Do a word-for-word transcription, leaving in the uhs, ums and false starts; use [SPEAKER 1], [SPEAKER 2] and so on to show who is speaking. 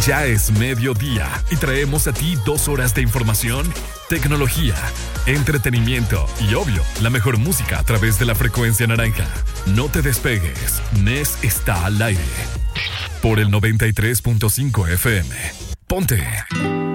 [SPEAKER 1] Ya es mediodía y traemos a ti dos horas de información, tecnología, entretenimiento y, obvio, la mejor música a través de la frecuencia naranja. No te despegues, Nes está al aire. Por el noventa y tres punto cinco F M. Ponte.